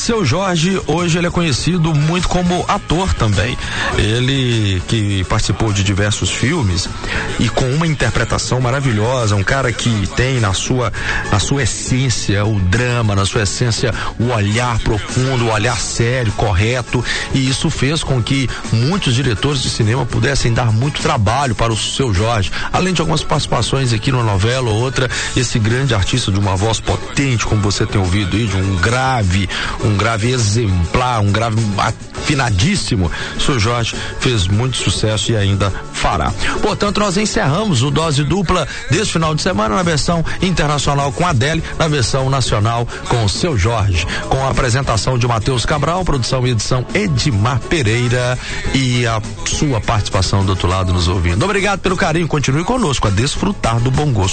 Seu Jorge, hoje ele é conhecido muito como ator também. Ele que participou de diversos filmes e com uma interpretação maravilhosa, um cara que tem na sua essência o drama, na sua essência o olhar profundo, o olhar sério, correto, e isso fez com que muitos diretores de cinema pudessem dar muito trabalho para o Seu Jorge, além de algumas participações aqui numa novela ou outra. Esse grande artista de uma voz potente, como você tem ouvido aí, de um grave exemplar, um grave afinadíssimo, Seu Jorge fez muito sucesso e ainda fará. Portanto, nós encerramos o Dose Dupla deste final de semana na versão internacional com a Adele, na versão nacional com o Seu Jorge, com a apresentação de Matheus Cabral, produção e edição Edmar Pereira e a sua participação do outro lado nos ouvindo. Obrigado pelo carinho, continue conosco a desfrutar do bom gosto.